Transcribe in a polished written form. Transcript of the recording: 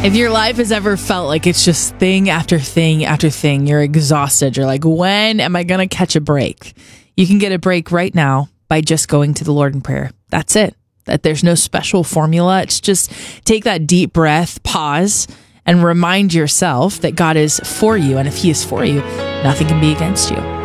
If your life has ever felt like it's just thing after thing after thing, you're exhausted. You're like, when am I going to catch a break? You can get a break right now by just going to the Lord in prayer. That's it. That there's no special formula. It's just take that deep breath, pause, and remind yourself that God is for you. And if he is for you, nothing can be against you.